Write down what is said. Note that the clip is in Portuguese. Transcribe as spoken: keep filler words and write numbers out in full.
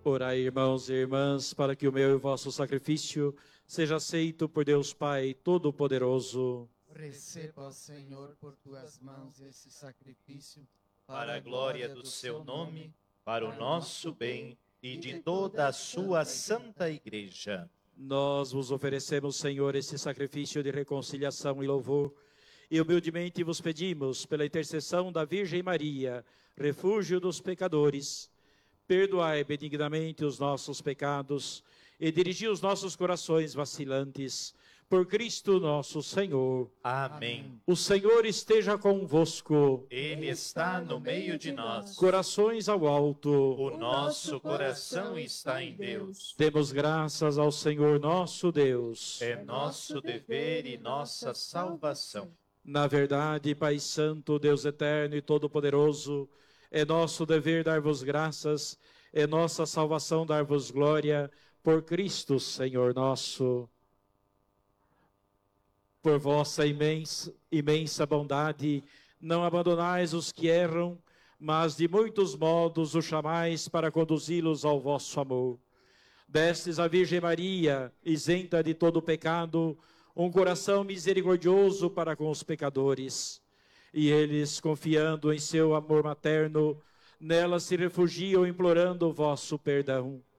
Orai, irmãos e irmãs, para que o meu e o vosso sacrifício seja aceito por Deus Pai Todo-Poderoso. Receba, ó Senhor, por tuas mãos esse sacrifício, para a glória do seu nome, para o nosso bem e de toda a sua santa Igreja. Nós vos oferecemos, Senhor, esse sacrifício de reconciliação e louvor, e humildemente vos pedimos, pela intercessão da Virgem Maria, refúgio dos pecadores, perdoai benignamente os nossos pecados e dirigi os nossos corações vacilantes, por Cristo nosso Senhor. Amém. O Senhor esteja convosco. Ele está no meio de nós. Corações ao alto. O nosso coração está em Deus. Demos graças ao Senhor nosso Deus. É nosso dever e nossa salvação. Na verdade, Pai Santo, Deus eterno e todo-poderoso, é nosso dever dar-vos graças, é nossa salvação dar-vos glória, por Cristo, Senhor nosso. Por vossa imensa, imensa bondade, não abandonais os que erram, mas de muitos modos os chamais para conduzi-los ao vosso amor. Destes à Virgem Maria, isenta de todo pecado, um coração misericordioso para com os pecadores. E eles, confiando em seu amor materno, nela se refugiam implorando o vosso perdão.